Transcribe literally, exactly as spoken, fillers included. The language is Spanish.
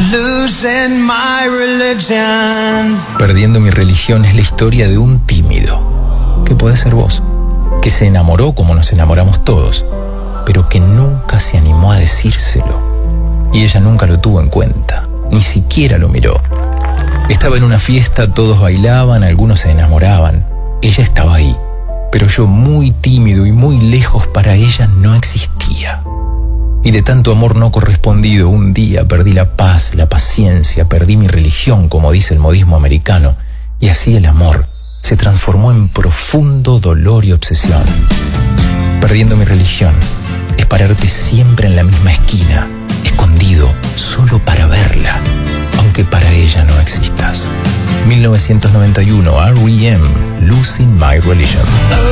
Losing my religion. Perdiendo mi religión es la historia de un tímido, que puede ser vos, que se enamoró como nos enamoramos todos, pero que nunca se animó a decírselo. Y ella nunca lo tuvo en cuenta, ni siquiera lo miró. Estaba en una fiesta, todos bailaban, algunos se enamoraban. Ella estaba ahí, pero yo, muy tímido y muy lejos, para ella no existía. Y de tanto amor no correspondido, un día perdí la paz, la paciencia, perdí mi religión, como dice el modismo americano, y así el amor se transformó en profundo dolor y obsesión. Perdiendo mi religión es pararte siempre en la misma esquina, escondido, solo para verla, aunque para ella no existas. mil novecientos noventa y uno, R E M, Losing My Religion.